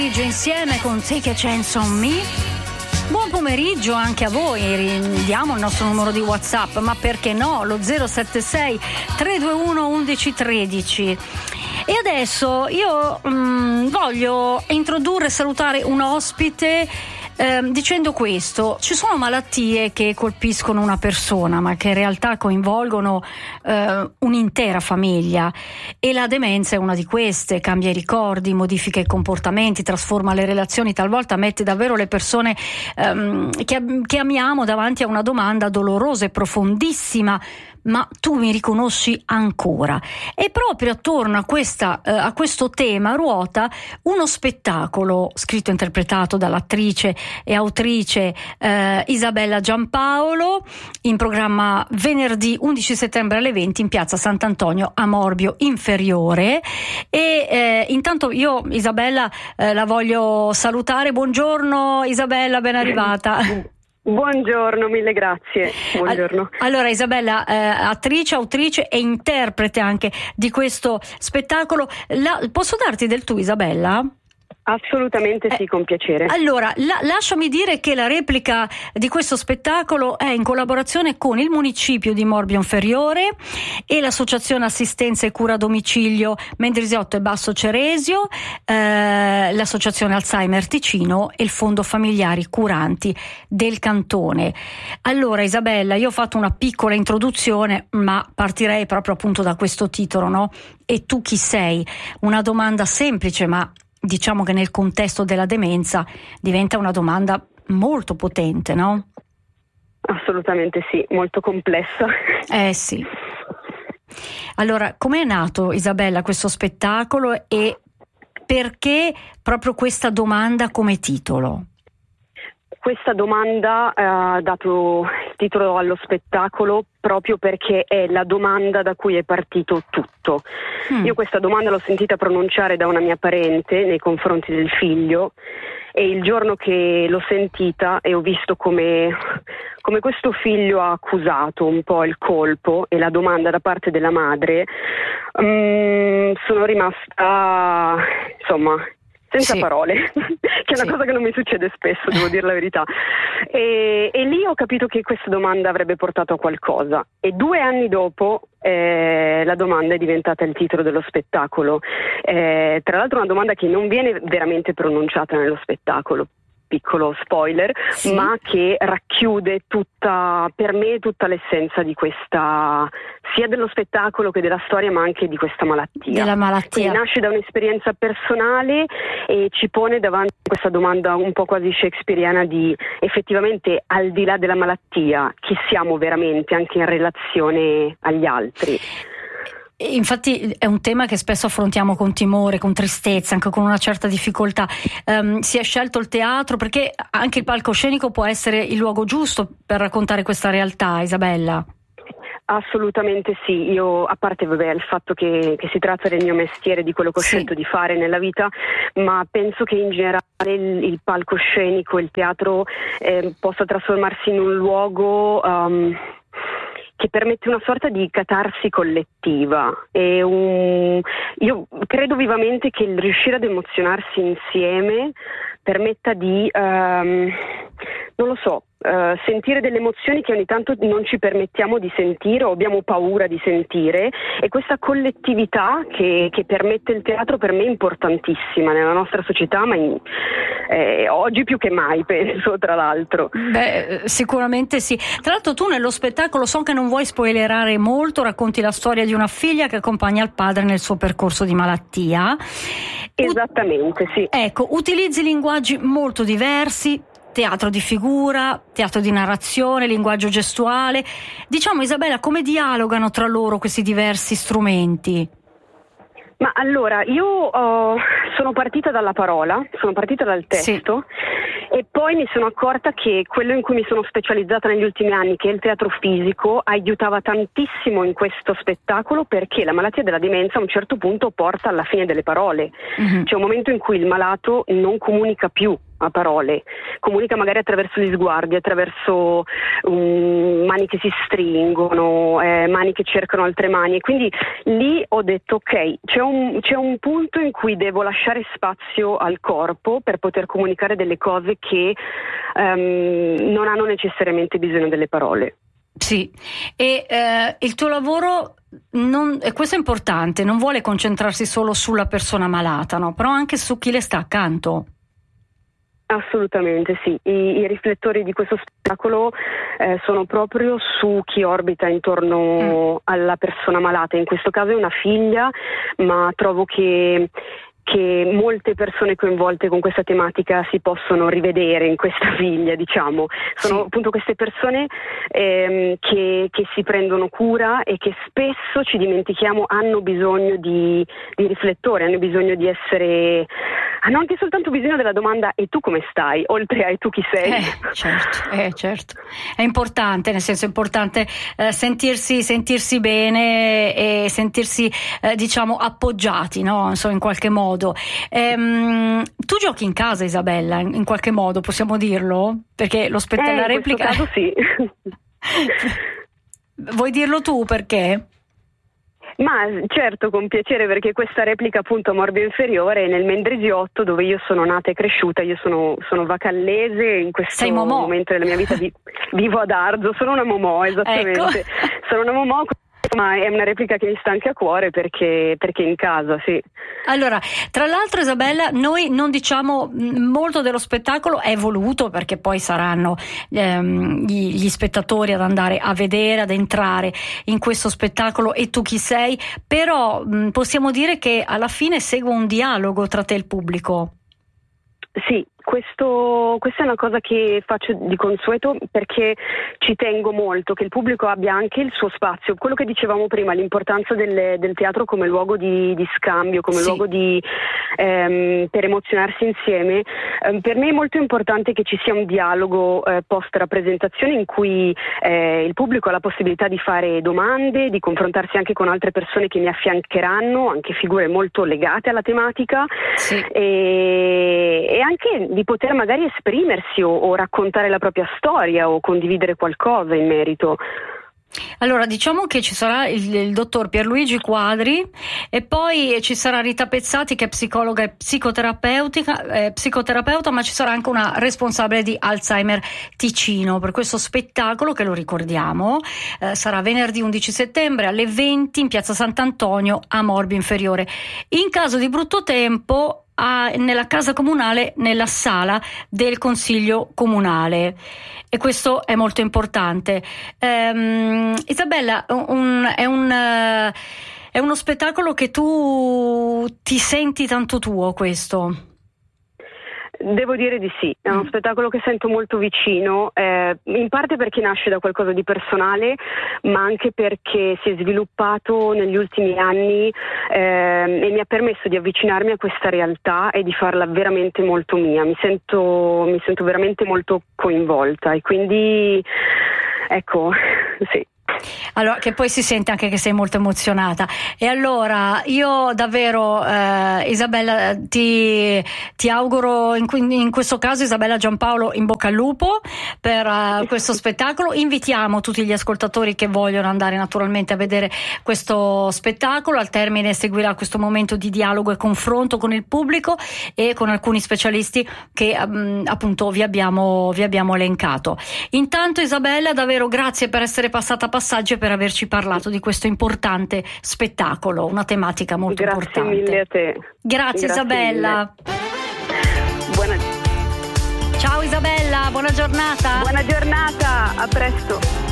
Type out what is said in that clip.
Insieme con Take a Chance on Me. Buon pomeriggio anche a voi, diamo il nostro numero di WhatsApp, ma perché no, lo 076 321 1113. E adesso io voglio introdurre e salutare un ospite dicendo questo: ci sono malattie che colpiscono una persona ma che in realtà coinvolgono un'intera famiglia, e la demenza è una di queste. Cambia i ricordi, modifica i comportamenti, trasforma le relazioni, talvolta mette davvero le persone che amiamo davanti a una domanda dolorosa e profondissima: ma tu mi riconosci ancora? E proprio attorno a questo tema ruota uno spettacolo scritto e interpretato dall'attrice e autrice Isabella Giampaolo, in programma venerdì 11 settembre alle 20 in piazza Sant'Antonio a Morbio Inferiore. E intanto io Isabella la voglio salutare. Buongiorno Isabella, ben arrivata. Buongiorno, mille grazie. Buongiorno. Allora Isabella, attrice, autrice e interprete anche di questo spettacolo. Posso darti del tu, Isabella? Assolutamente sì, con piacere. Allora, lasciami dire che la replica di questo spettacolo è in collaborazione con il municipio di Morbio Inferiore e l'associazione assistenza e cura a domicilio Mendrisiotto e Basso Ceresio, l'associazione Alzheimer Ticino e il fondo familiari curanti del cantone. Allora Isabella, io ho fatto una piccola introduzione, ma partirei proprio appunto da questo titolo, no? E tu chi sei? Una domanda semplice, ma diciamo che nel contesto della demenza diventa una domanda molto potente, no? Assolutamente sì, molto complessa. Sì. Allora, com'è nato, Isabella, questo spettacolo e perché proprio questa domanda come titolo? Questa domanda ha dato il titolo allo spettacolo proprio perché è la domanda da cui è partito tutto. Io questa domanda l'ho sentita pronunciare da una mia parente nei confronti del figlio, e il giorno che l'ho sentita e ho visto come questo figlio ha accusato un po' il colpo e la domanda da parte della madre, sono rimasta senza parole, che è una cosa che non mi succede spesso, devo dire la verità. E lì ho capito che questa domanda avrebbe portato a qualcosa. E 2 anni dopo la domanda è diventata il titolo dello spettacolo. Tra l'altro una domanda che non viene veramente pronunciata nello spettacolo, piccolo spoiler, sì, ma che racchiude per me tutta l'essenza di questa, sia dello spettacolo che della storia, ma anche di questa malattia. Della malattia. Quindi nasce da un'esperienza personale e ci pone davanti a questa domanda un po' quasi shakespeariana di effettivamente, al di là della malattia, chi siamo veramente anche in relazione agli altri. Infatti è un tema che spesso affrontiamo con timore, con tristezza, anche con una certa difficoltà. Si è scelto il teatro perché anche il palcoscenico può essere il luogo giusto per raccontare questa realtà, Isabella. Assolutamente sì, io a parte il fatto che si tratta del mio mestiere, di quello che ho scelto di fare nella vita, ma penso che in generale il palcoscenico, il teatro possa trasformarsi in un luogo che permette una sorta di catarsi collettiva. Io credo vivamente che il riuscire ad emozionarsi insieme permetta di, sentire delle emozioni che ogni tanto non ci permettiamo di sentire o abbiamo paura di sentire, e questa collettività che permette il teatro per me è importantissima nella nostra società, ma oggi più che mai, penso, tra l'altro. Beh, sicuramente sì. Tra l'altro tu nello spettacolo, so che non vuoi spoilerare molto, racconti la storia di una figlia che accompagna il padre nel suo percorso di malattia. Esattamente, sì. Ecco, utilizzi linguaggi molto diversi, teatro di figura, teatro di narrazione, linguaggio gestuale. Diciamo, Isabella, come dialogano tra loro questi diversi strumenti? Ma allora, io sono partita dalla parola, sono partita dal testo, e poi mi sono accorta che quello in cui mi sono specializzata negli ultimi anni, che è il teatro fisico, aiutava tantissimo in questo spettacolo, perché la malattia della demenza a un certo punto porta alla fine delle parole. C'è un momento in cui il malato non comunica più a parole, comunica magari attraverso gli sguardi, attraverso mani che si stringono, mani che cercano altre mani, e quindi lì ho detto ok, c'è un punto in cui devo lasciare spazio al corpo per poter comunicare delle cose che non hanno necessariamente bisogno delle parole. Sì, e il tuo lavoro, e questo è importante, non vuole concentrarsi solo sulla persona malata, no? Però anche su chi le sta accanto. Assolutamente sì, i riflettori di questo spettacolo sono proprio su chi orbita intorno alla persona malata, in questo caso è una figlia, ma trovo che molte persone coinvolte con questa tematica si possono rivedere in questa figlia, diciamo. Sono appunto queste persone che si prendono cura e che spesso ci dimentichiamo hanno bisogno di riflettori, hanno bisogno di essere... hanno anche soltanto bisogno della domanda e tu come stai? Oltre a e tu chi sei? Certo. È importante, nel senso è importante sentirsi bene e sentirsi diciamo appoggiati, no? Insomma, in qualche modo. Tu giochi in casa, Isabella, in qualche modo, possiamo dirlo? Perché la replica... In questo caso sì. Vuoi dirlo tu perché? Ma certo, con piacere, perché questa replica appunto a Morbio Inferiore nel Mendrisiotto, dove io sono nata e cresciuta. Io sono vacallese, in questo momento della mia vita vivo ad Arzo, sono una momò, esattamente. Ecco. Sono una momò, ma è una replica che mi sta anche a cuore perché in casa, sì. Allora, tra l'altro, Isabella, noi non diciamo molto dello spettacolo, è voluto perché poi saranno gli spettatori ad andare a vedere, ad entrare in questo spettacolo e tu chi sei, però possiamo dire che alla fine segue un dialogo tra te e il pubblico. Sì, questa è una cosa che faccio di consueto perché ci tengo molto che il pubblico abbia anche il suo spazio. Quello che dicevamo prima, l'importanza del teatro come luogo di scambio, come luogo per emozionarsi insieme. Per me è molto importante che ci sia un dialogo post rappresentazione in cui il pubblico ha la possibilità di fare domande, di confrontarsi anche con altre persone che mi affiancheranno, anche figure molto legate alla tematica, e anche di poter magari esprimersi o raccontare la propria storia o condividere qualcosa in merito. Allora, diciamo che ci sarà il dottor Pierluigi Quadri e poi ci sarà Rita Pezzati, che è psicologa e psicoterapeuta, ma ci sarà anche una responsabile di Alzheimer Ticino per questo spettacolo che, lo ricordiamo, sarà venerdì 11 settembre alle 20 in piazza Sant'Antonio a Morbio Inferiore. In caso di brutto tempo nella casa comunale, nella sala del consiglio comunale, e questo è molto importante. Isabella, è uno spettacolo che tu ti senti tanto tuo, questo? Devo dire di sì, è uno spettacolo che sento molto vicino, in parte perché nasce da qualcosa di personale, ma anche perché si è sviluppato negli ultimi anni e mi ha permesso di avvicinarmi a questa realtà e di farla veramente molto mia. Mi sento veramente molto coinvolta e quindi ecco, sì. Allora, che poi si sente anche che sei molto emozionata. E allora io davvero, Isabella, ti auguro in questo caso, Isabella Giampaolo, in bocca al lupo per questo spettacolo. Invitiamo tutti gli ascoltatori che vogliono andare naturalmente a vedere questo spettacolo. Al termine seguirà questo momento di dialogo e confronto con il pubblico e con alcuni specialisti che appunto vi abbiamo elencato. Intanto, Isabella, davvero grazie per essere passata a passaggio e per averci parlato di questo importante spettacolo, una tematica molto importante. Grazie mille a te. Grazie Isabella. Buona... Ciao Isabella, buona giornata. Buona giornata, a presto.